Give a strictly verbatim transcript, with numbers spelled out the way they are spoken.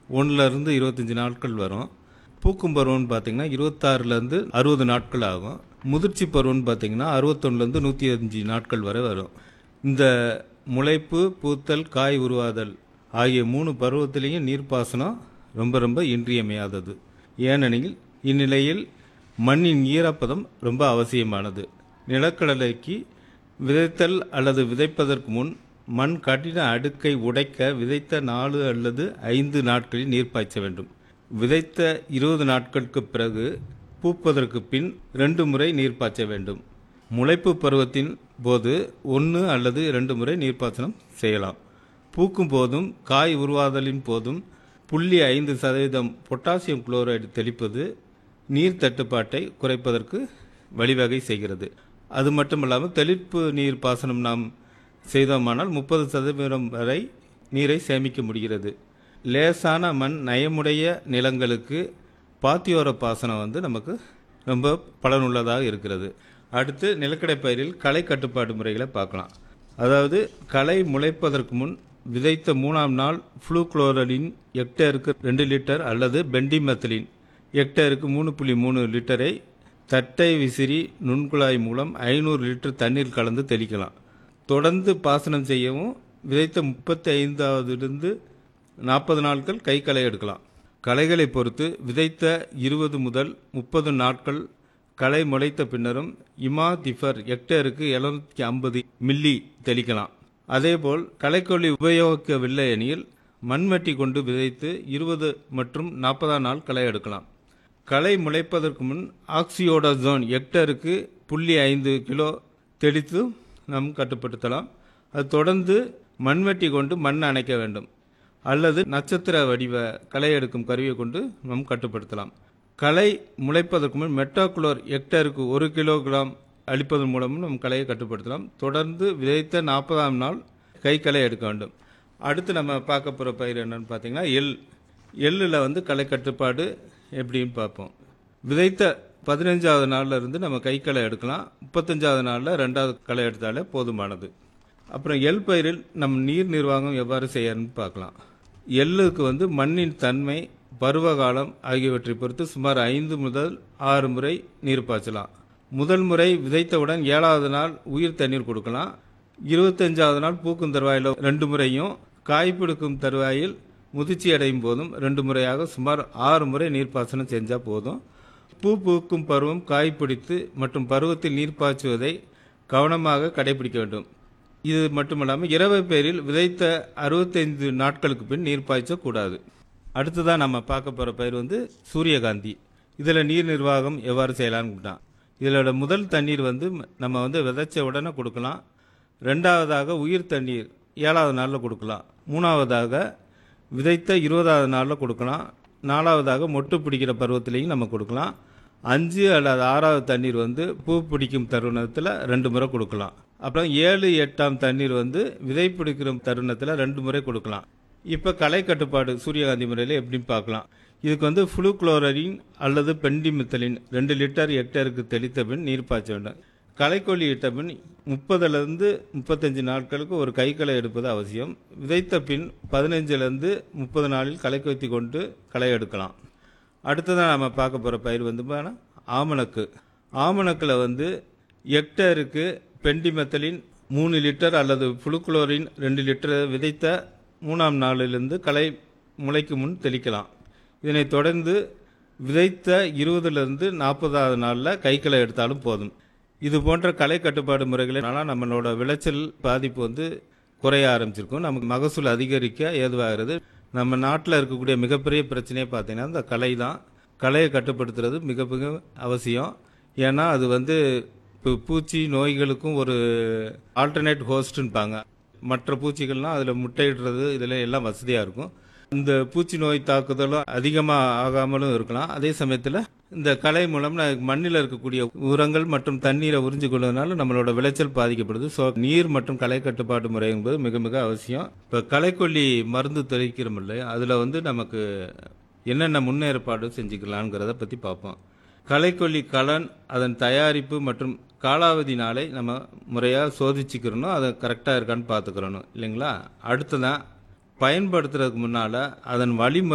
ஒன்றிலிருந்து இருபத்தஞ்சு நாட்கள் வரும். பூக்கும் பருவம்னு பார்த்தீங்கன்னா இருபத்தாறுலேருந்து அறுபது நாட்கள் ஆகும். முதிர்ச்சி பருவம்னு பார்த்தீங்கன்னா அறுபத்தொன்னுலேருந்து நூற்றி அஞ்சு நாட்கள் வரை வரும். இந்த முளைப்பு, பூத்தல், காய் உருவாதல் ஆகிய மூணு பருவத்திலையும் நீர்ப்பாசனம் ரொம்ப ரொம்ப இன்றியமையாதது. ஏனெனில் இந்நிலையில் மண்ணின் ஈரப்பதம் ரொம்ப அவசியமானது. நிலக்கடலைக்கு விதைத்தல் அல்லது விதைப்பதற்கு முன் மண் கடின அடுக்கை உடைக்க விதைத்த நாலு அல்லது ஐந்து நாட்களில் நீர் பாய்ச்ச வேண்டும். விதைத்த இருபது நாட்களுக்கு பிறகு பூப்பதற்கு பின் ரெண்டு முறை நீர் பாய்ச்ச வேண்டும். முளைப்பு பருவத்தின் போது ஒன்று அல்லது இரண்டு முறை நீர்ப்பாசனம் செய்யலாம். பூக்கும் போதும் காய் உருவாதலின் போதும் புள்ளி ஐந்து சதவீதம் பொட்டாசியம் குளோரைடு தெளிப்பது நீர் தட்டுப்பாட்டை குறைப்பதற்கு வழிவகை செய்கிறது. அது மட்டும் இல்லாமல் தெளிப்பு நீர் பாசனம் நாம் செய்தோமானால் முப்பது சதவீதம் வரை நீரை சேமிக்க முடிகிறது. லேசான மண் நயமுடைய நிலங்களுக்கு பாத்தியோர பாசனம் வந்து நமக்கு ரொம்ப பலனுள்ளதாக இருக்கிறது. அடுத்து நிலக்கடை பயிரில் களை கட்டுப்பாடு முறைகளை பார்க்கலாம். அதாவது களை முளைப்பதற்கு முன் விதைத்த மூணாம் நாள் ஃப்ளூக்ளோரலின் ஹெக்டேருக்கு ரெண்டு லிட்டர் அல்லது பெண்டிமெத்திலின் ஹெக்டேருக்கு மூணு புள்ளி மூணு லிட்டரை தட்டை விசிறி நுண்குழாய் மூலம் ஐநூறு லிட்டர் தண்ணீர் கலந்து தெளிக்கலாம். தொடர்ந்து பாசனம் செய்யவும் விதைத்த முப்பத்தி ஐந்தாவதிலிருந்து நாற்பது நாட்கள் கை களை எடுக்கலாம். களைகளை பொறுத்து விதைத்த இருபது முதல் முப்பது நாட்கள் களை முளைத்த பின்னரும் இமா திஃபர் ஹெக்டேருக்கு எழுநூற்றி ஐம்பது மில்லி தெளிக்கலாம். அதேபோல் களைக்கொல்லி உபயோகிக்கவில்லை எனில் மண்வெட்டி கொண்டு விதைத்து இருபது மற்றும் நாற்பதாம் நாள் களை எடுக்கலாம். களை முளைப்பதற்கு முன் ஆக்சியோடோசோன் ஹெக்டருக்கு புள்ளி ஐந்து கிலோ தெளித்து நாம் கட்டுப்படுத்தலாம். அது தொடர்ந்து மண்வெட்டி கொண்டு மண் அணைக்க வேண்டும் அல்லது நட்சத்திர வடிவ களை எடுக்கும் கருவியை கொண்டு நாம் கட்டுப்படுத்தலாம். களை முளைப்பதற்கு முன் மெட்டாகுளோர் ஹெக்டருக்கு ஒரு கிலோகிராம் அளிப்பதன் மூலமும் நம் களையை கட்டுப்படுத்தலாம். தொடர்ந்து விதைத்த நாற்பதாம் நாள் கை களை எடுக்க வேண்டும். அடுத்து நம்ம பார்க்க போகிற பயிர் என்னன்னு பார்த்தீங்கன்னா எள். எள்ளில் வந்து களை கட்டுப்பாடு எப்படின்னு பார்ப்போம். விதைத்த பதினஞ்சாவது நாளில் இருந்து நம்ம கை களை எடுக்கலாம். முப்பத்தஞ்சாவது நாளில் ரெண்டாவது களை எடுத்தாலே போதுமானது. அப்புறம் எள் பயிரில் நம் நீர் நிர்வாகம் எவ்வாறு செய்யணும்னு பார்க்கலாம். எள்ளுக்கு வந்து மண்ணின் தன்மை, பருவகாலம் ஆகியவற்றை பொறுத்து சுமார் ஐந்து முதல் ஆறு முறை நீர் பாய்ச்சலாம். முதல் முறை விதைத்தவுடன் ஏழாவது நாள் உயிர் தண்ணீர் கொடுக்கலாம். இருபத்தஞ்சாவது நாள் பூக்கும் தருவாயில் ரெண்டு முறையும், காய்ப்பிடிக்கும் தருவாயில் முதிர்ச்சி அடையும் போதும் ரெண்டு முறையாக சுமார் ஆறு முறை நீர்ப்பாசனம் செஞ்சால் போதும். பூ பூக்கும் பருவம், காய்ப்பிடித்து மற்றும் பருவத்தில் நீர் பாய்ச்சுவதை கவனமாக கடைபிடிக்க வேண்டும். இது மட்டுமல்லாமல் இரவை பயிரில் விதைத்த அறுபத்தைந்து நாட்களுக்கு பின் நீர் பாய்ச்சக்கூடாது. அடுத்ததான் நம்ம பார்க்க போகிற பயிர் வந்து சூரியகாந்தி. இதில் நீர் நிர்வாகம் எவ்வாறு செய்யலான்னு. இதோட முதல் தண்ணீர் வந்து நம்ம வந்து விதைச்ச உடனே கொடுக்கலாம். ரெண்டாவதாக உயிர் தண்ணீர் ஏழாவது நாளில் கொடுக்கலாம். மூணாவதாக விதைத்த இருபதாவது நாளில் கொடுக்கலாம். நாலாவதாக மொட்டு பிடிக்கிற பருவத்திலையும் நம்ம கொடுக்கலாம். அஞ்சு அல்லது ஆறாவது தண்ணீர் வந்து பூ பிடிக்கும் தருணத்தில் ரெண்டு முறை கொடுக்கலாம். அப்புறம் ஏழு எட்டாம் தண்ணீர் வந்து விதை பிடிக்கிற தருணத்தில் ரெண்டு முறை கொடுக்கலாம். இப்போ களை கட்டுப்பாடு சூரியகாந்தி முறையில் எப்படின்னு பார்க்கலாம். இதுக்கு வந்து ஃப்ளூக்ளோரின் அல்லது பெண்டிமெத்திலின் ரெண்டு லிட்டர் ஹெக்டேருக்கு தெளித்த பின் நீர் பாய்ச்ச வேண்டும். களைக்கொல்லி இட்ட பின் முப்பதுலேருந்து முப்பத்தஞ்சு நாட்களுக்கு ஒரு கை களை எடுப்பது அவசியம். விதைத்த பின் பதினஞ்சுலேருந்து முப்பது நாளில் களை கொத்தி கொண்டு களை எடுக்கலாம். அடுத்ததான் நம்ம பார்க்க போகிற பயிர் வந்து ஆமணக்கு. ஆமணக்கில் வந்து ஹெக்டேருக்கு பெண்டிமெத்திலின் மூணு லிட்டர் அல்லது ஃப்ளூக்ளோரின் ரெண்டு லிட்டர் விதைத்த மூணாம் நாளிலிருந்து களை முளைக்கு முன் தெளிக்கலாம். இதனை தொடர்ந்து விதைத்த இருபதுலேருந்து நாற்பதாவது நாளில் கை களை எடுத்தாலும் போதும். இது போன்ற களை கட்டுப்பாடு முறைகளால் நம்மளோட விளைச்சல் பாதிப்பு வந்து குறைய ஆரம்பிச்சிருக்கும். நமக்கு மகசூல் அதிகரிக்க ஏதுவாகிறது. நம்ம நாட்டில் இருக்கக்கூடிய மிகப்பெரிய பிரச்சனையை பார்த்தீங்கன்னா இந்த களை தான். களையை கட்டுப்படுத்துறது மிக மிக அவசியம். ஏன்னா அது வந்து இப்போ பூச்சி நோய்களுக்கும் ஒரு ஆல்டர்னேட் ஹோஸ்ட்ன்பாங்க. மற்ற பூச்சிகள்லாம் அதில் முட்டையிடுறது இதில் எல்லாம் வசதியாக இருக்கும். இந்த பூச்சி நோய் தாக்குதலும் அதிகமாக ஆகாமலும் இருக்கலாம். அதே சமயத்தில் இந்த களை மூலம் மண்ணில் இருக்கக்கூடிய உரங்கள் மற்றும் தண்ணீரை உறிஞ்சு கொள்வதனால நம்மளோட விளைச்சல் பாதிக்கப்படுது. ஸோ நீர் மற்றும் களை கட்டுப்பாட்டு முறை என்பது மிக மிக அவசியம். இப்போ களைக்கொல்லி மருந்து தெளிக்கிறோம் இல்லையா, அதில் வந்து நமக்கு என்னென்ன முன்னேற்பாடு செஞ்சுக்கலாங்கிறத பற்றி பார்ப்போம். களைக்கொல்லி கலன், அதன் தயாரிப்பு மற்றும் காலாவதி நாளை நம்ம முறையாக சோதிச்சுக்கிறணும். அதை கரெக்டாக இருக்கான்னு பார்த்துக்கிறணும் இல்லைங்களா. அடுத்ததான் பயன்படுத்துறதுக்கு முன்னால் அதன் வழிமுறை